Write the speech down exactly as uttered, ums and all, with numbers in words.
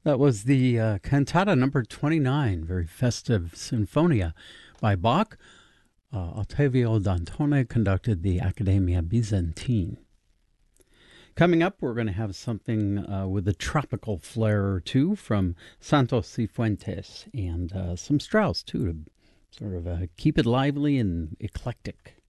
That was the uh, cantata number twenty-nine, very festive Sinfonia by Bach. Uh, Ottavio Dantone conducted the Accademia Byzantine. Coming up, we're going to have something uh, with a tropical flair or two from Santos Cifuentes and uh, some Strauss, too, to sort of uh, keep it lively and eclectic.